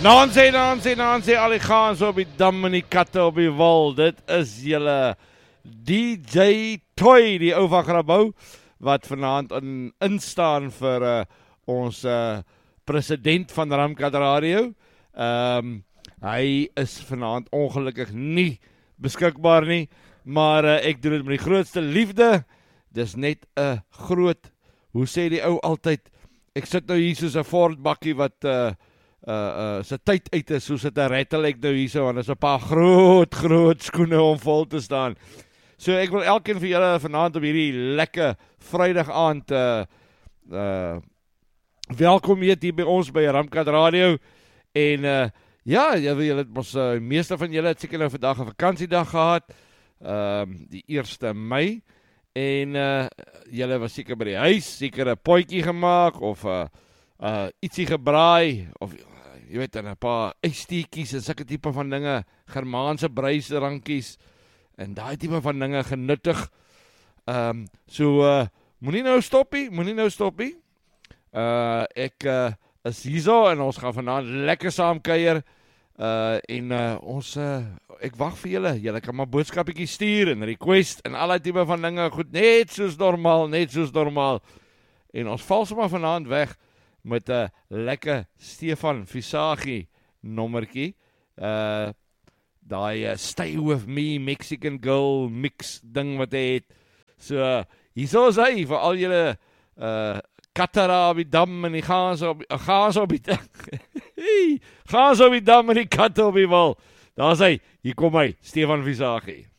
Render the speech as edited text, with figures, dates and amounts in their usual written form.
Nancy, al die gaans op die dam en die katte op die wal. Dit is julle DJ Toy, die ou van Grabouw, wat vanaand instaan vir ons president van Ramkat Radio. Hy is vanaand ongelukkig nie beskikbaar nie, maar ek doen dit met die grootste liefde. Dis net 'n groot, hoe sê die ou altyd, ek sit nou hier soos 'n Ford bakkie wat sy tyd uit is, soos het 'n rattle ek nou hier so, en is 'n paar groot skoene om vol te staan. So ek wil elkeen vir julle vanaand op hierdie lekker Vrydag aand welkom hier by ons by Ramkat Radio. En ja, julle het mos meeste van julle het seker nou vandag 'n vakansiedag gehad, die 1 Mei. En julle was seker by die huis, seker 'n potjie gemaak of ietsie gebraai of jy weet, 'n paar ysteetjies en sulke tipe van dinge, Germaanse bruisdrankies en daai tipe van dinge genuttig. Moenie nou stop nie. Ek is hierso en ons gaan vanaand lekker saam kuier. Ek wag vir julle kan maar boodskappietjies stuur en request en allerlei tipe van dinge, goed, net soos normaal. En ons val sommer vanaand weg met 'n lekker Stefan Visagie nommertjie. Daai Stay With Me Mexican Girl mix ding wat hy het. So, hierso is hy vir al julle kattera op die dam en die gaans op die dam en die katte op die wal. Daar is hy, hier kom hy, Stefan Visagie.